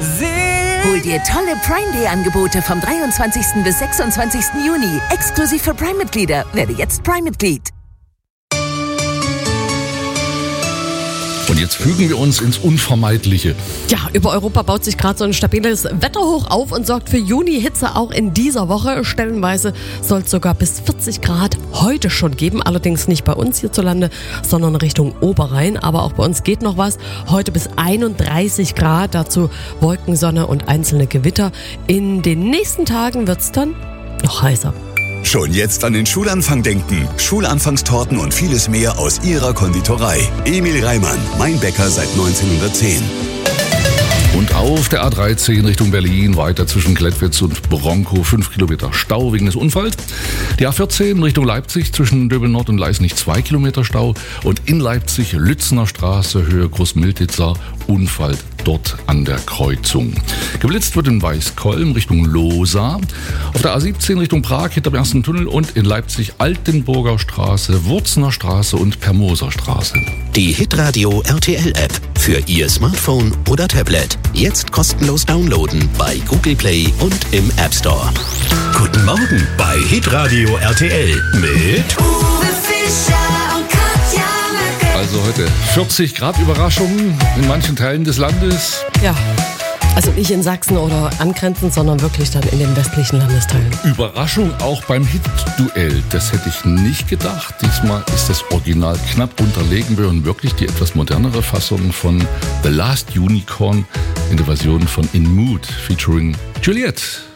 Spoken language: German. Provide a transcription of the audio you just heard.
Hol dir tolle Prime Day Angebote vom 23. bis 26. Juni. Exklusiv für Prime-Mitglieder. Werde jetzt Prime-Mitglied. Und jetzt fügen wir uns ins Unvermeidliche. Ja, über Europa baut sich gerade so ein stabiles Wetterhoch auf und sorgt für Juni-Hitze auch in dieser Woche. Stellenweise soll es sogar bis 40 Grad heute schon geben. Allerdings nicht bei uns hierzulande, sondern Richtung Oberrhein. Aber auch bei uns geht noch was. Heute bis 31 Grad, dazu Wolkensonne und einzelne Gewitter. In den nächsten Tagen wird es dann noch heißer. Schon jetzt an den Schulanfang denken. Schulanfangstorten und vieles mehr aus Ihrer Konditorei. Emil Reimann, mein Bäcker seit 1910. Und auf der A13 Richtung Berlin, weiter zwischen Klettwitz und Bronkow, 5 Kilometer Stau wegen des Unfalls. Die A14 Richtung Leipzig zwischen Döbeln-Nord und Leisnig, 2 Kilometer Stau. Und in Leipzig, Lützener Straße, Höhe Großmiltitzer, Unfall dort an der Kreuzung. Geblitzt wird in Weißkolm Richtung Losa. Auf der A17 Richtung Prag hinterm ersten Tunnel und in Leipzig Altenburger Straße, Wurzener Straße und Permoser Straße. Die Hitradio RTL App für Ihr Smartphone oder Tablet. Jetzt kostenlos downloaden bei Google Play und im App Store. Guten Morgen bei Hitradio RTL mit Uwe Fischer und Katja Möcke. Also heute 40 Grad Überraschungen in manchen Teilen des Landes. Ja, also nicht in Sachsen oder angrenzend, sondern wirklich dann in den westlichen Landesteilen. Überraschung auch beim Hit-Duell. Das hätte ich nicht gedacht. Diesmal ist das Original knapp unterlegen. Wir hören wirklich die etwas modernere Fassung von The Last Unicorn in der Version von In Mood featuring Juliette.